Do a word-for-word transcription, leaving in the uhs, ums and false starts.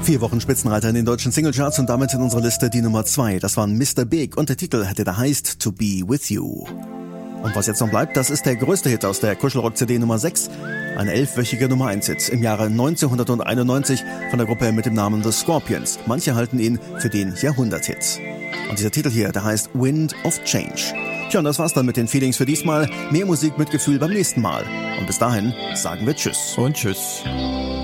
Vier Wochen Spitzenreiter in den deutschen Singlecharts und damit in unserer Liste die Nummer zwei. Das war Mister Big und der Titel, der da heißt To Be With You. Und was jetzt noch bleibt, das ist der größte Hit aus der Kuschelrock-C D Nummer sechs. Ein elfwöchiger Nummer eins Hit im Jahre neunzehnhunderteinundneunzig von der Gruppe mit dem Namen The Scorpions. Manche halten ihn für den Jahrhundert-Hit. Und dieser Titel hier, der heißt Wind of Change. Tja, und das war's dann mit den Feelings für diesmal. Mehr Musik mit Gefühl beim nächsten Mal. Und bis dahin sagen wir Tschüss. Und Tschüss.